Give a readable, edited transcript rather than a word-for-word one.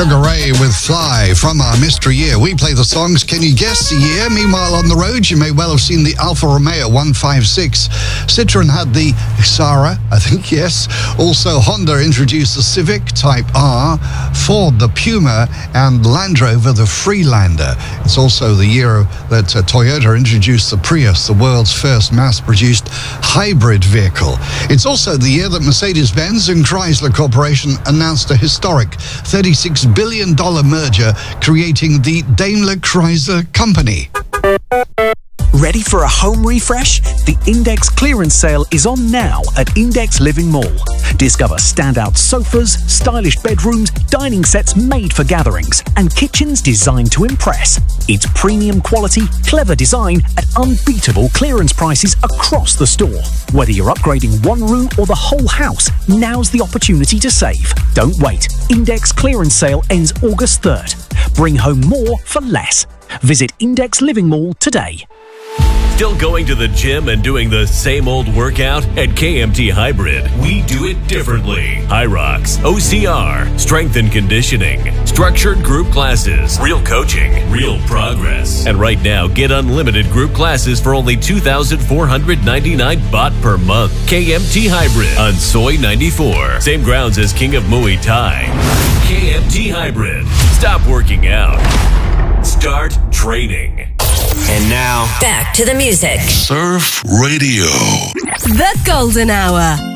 Sugar Ray with Fly from our mystery year. We play the songs. Can you guess the year? Meanwhile, on the road, you may well have seen the Alfa Romeo 156. Citroen had the Xara, I think, yes. Also, Honda introduced the Civic Type R, Ford the Puma, and Land Rover the Freelander. It's also the year that Toyota introduced the Prius, the world's first mass-produced hybrid vehicle. It's also the year that Mercedes-Benz and Chrysler Corporation announced a historic $36 billion merger, creating the Daimler Chrysler Company. Ready for a home refresh? The Index clearance sale is on now at Index Living Mall. Discover standout sofas, stylish bedrooms, dining sets made for gatherings, and kitchens designed to impress. It's premium quality, clever design at unbeatable clearance prices across the store. Whether you're upgrading one room or the whole house, now's the opportunity to save. Don't wait. Index clearance sale ends August 3rd. Bring home more for less. Visit Index Living Mall today. Still going to the gym and doing the same old workout? At KMT Hybrid, we do it differently. Hyrox, OCR, strength and conditioning, structured group classes, real coaching, real progress. And right now, get unlimited group classes for only $2,499 baht per month. KMT Hybrid on Soi 94. Same grounds as King of Muay Thai. KMT Hybrid. Stop working out. Start training. And now, back to the music. Surf Radio. The Golden Hour.